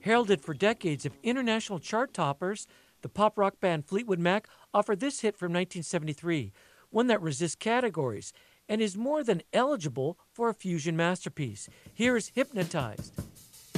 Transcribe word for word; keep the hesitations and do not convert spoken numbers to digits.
Heralded for decades of international chart toppers, the pop rock band Fleetwood Mac offered this hit from nineteen seventy-three, one that resists categories and is more than eligible for a fusion masterpiece. Here is Hypnotized.